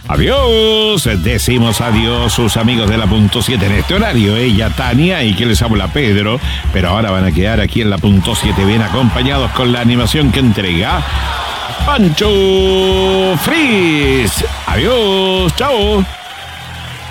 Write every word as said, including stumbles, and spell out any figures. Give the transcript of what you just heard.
Adiós, decimos adiós sus amigos de la punto siete en este horario, ella Tania y que les habla Pedro, pero ahora van a quedar aquí en la punto siete bien acompañados con la animación que entrega Pancho Frizz. Adiós, chao.